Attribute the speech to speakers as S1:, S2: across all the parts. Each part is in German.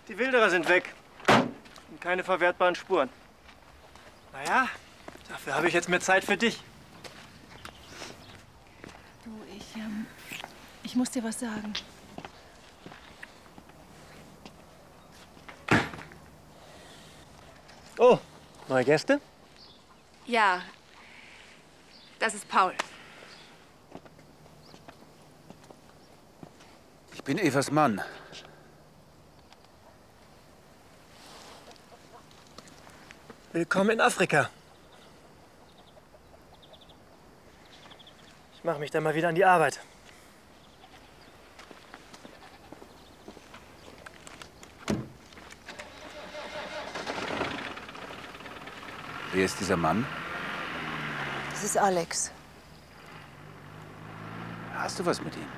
S1: Die Wilderer sind weg. Und keine verwertbaren Spuren. Naja, dafür habe ich jetzt mehr Zeit für dich.
S2: Du, ich muss dir was sagen.
S1: Oh, neue Gäste?
S3: Ja, das ist Paul.
S4: Ich bin Evas Mann.
S1: Willkommen in Afrika. Ich mache mich dann mal wieder an die Arbeit.
S4: Wer ist dieser Mann?
S2: Das ist Alex.
S4: Hast du was mit ihm?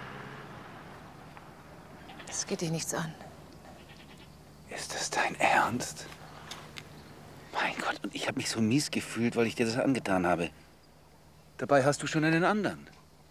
S2: Das geht dich nichts an.
S4: Ist das dein Ernst? Mein Gott, und ich habe mich so mies gefühlt, weil ich dir das angetan habe. Dabei hast du schon einen anderen.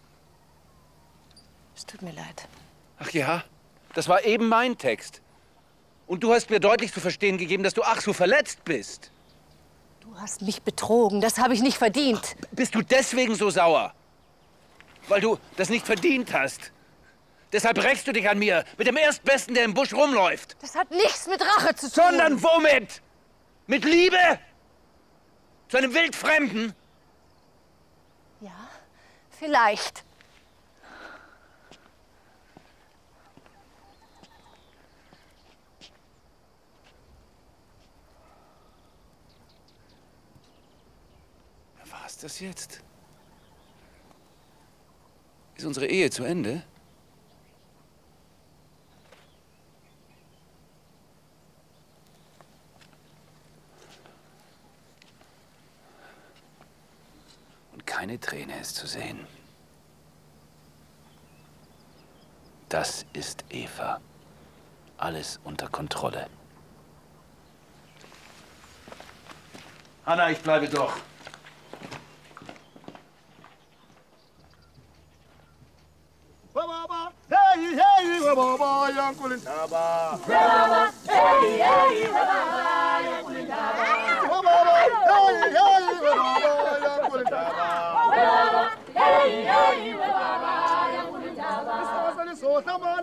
S2: Es tut mir leid.
S4: Ach ja, das war eben mein Text. Und du hast mir deutlich zu verstehen gegeben, dass du ach so verletzt bist.
S2: Du hast mich betrogen. Das habe ich nicht verdient.
S4: Bist du deswegen so sauer? Weil du das nicht verdient hast. Deshalb rächst du dich an mir, mit dem Erstbesten, der im Busch rumläuft.
S2: Das hat nichts mit Rache zu tun.
S4: Sondern womit? Mit Liebe? Zu einem Wildfremden?
S2: Ja, vielleicht.
S4: Was ist das jetzt? Ist unsere Ehe zu Ende? Und keine Träne ist zu sehen. Das ist Eva. Alles unter Kontrolle. Hanna, ich bleibe doch.
S5: Hey, hey, baba, yankulin taba.
S6: Baba, hey, hey, baba, yankulin taba.
S5: Baba, hey, hey, baba, yankulin taba.
S6: Baba, hey, hey, baba, yankulin taba.
S5: Sasani so saman